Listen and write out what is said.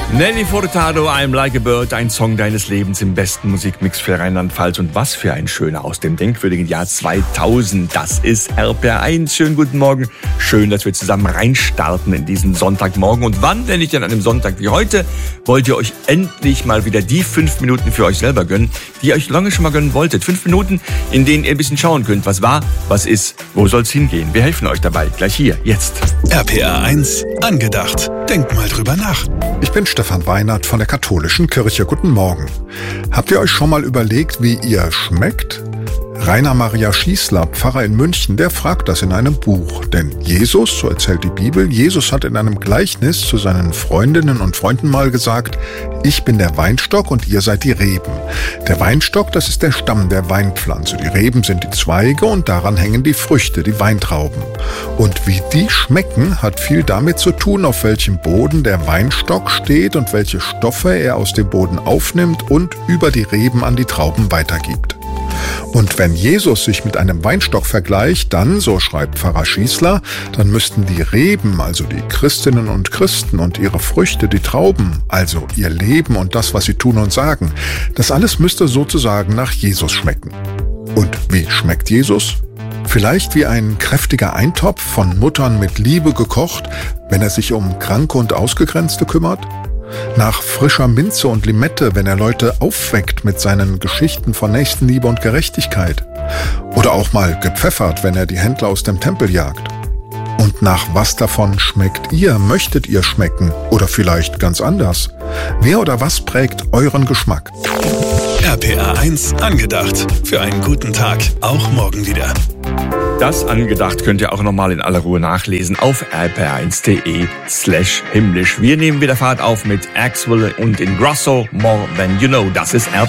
Nelly Furtado, I'm Like a Bird, ein Song deines Lebens im besten Musikmix für Rheinland-Pfalz. Und was für ein schöner aus dem denkwürdigen Jahr 2000. Das ist RPR1. Schönen guten Morgen. Schön, dass wir zusammen reinstarten in diesen Sonntagmorgen. Und wann, wenn nicht an einem Sonntag wie heute, wollt ihr euch endlich mal wieder die 5 Minuten für euch selber gönnen, die ihr euch lange schon mal gönnen wolltet. 5 Minuten, in denen ihr ein bisschen schauen könnt, was war, was ist, wo soll's hingehen. Wir helfen euch dabei. Gleich hier, jetzt. RPR1 angedacht. Denkt mal drüber nach. Ich bin Stefan Weinert von der Katholischen Kirche. Guten Morgen. Habt ihr euch schon mal überlegt, wie ihr schmeckt? Rainer Maria Schießler, Pfarrer in München, der fragt das in einem Buch. Denn Jesus, so erzählt die Bibel, Jesus hat in einem Gleichnis zu seinen Freundinnen und Freunden mal gesagt: Ich bin der Weinstock und ihr seid die Reben. Der Weinstock, das ist der Stamm der Weinpflanze. Die Reben sind die Zweige und daran hängen die Früchte, die Weintrauben. Und wie die schmecken, hat viel damit zu tun, auf welchem Boden der Weinstock steht und welche Stoffe er aus dem Boden aufnimmt und über die Reben an die Trauben weitergibt. Und wenn Jesus sich mit einem Weinstock vergleicht, dann, so schreibt Pfarrer Schießler, dann müssten die Reben, also die Christinnen und Christen und ihre Früchte, die Trauben, also ihr Leben und das, was sie tun und sagen, das alles müsste sozusagen nach Jesus schmecken. Und wie schmeckt Jesus? Vielleicht wie ein kräftiger Eintopf von Muttern mit Liebe gekocht, wenn er sich um Kranke und Ausgegrenzte kümmert? Nach frischer Minze und Limette, wenn er Leute aufweckt mit seinen Geschichten von Nächstenliebe und Gerechtigkeit. Oder auch mal gepfeffert, wenn er die Händler aus dem Tempel jagt. Und nach was davon schmeckt ihr, möchtet ihr schmecken? Oder vielleicht ganz anders? Wer oder was prägt euren Geschmack? RPR1 angedacht. Für einen guten Tag, auch morgen wieder. Das angedacht könnt ihr auch nochmal in aller Ruhe nachlesen auf rpr1.de/himmlisch. Wir nehmen wieder Fahrt auf mit Axwell und Ingrosso, More Than You Know. Das ist RPR.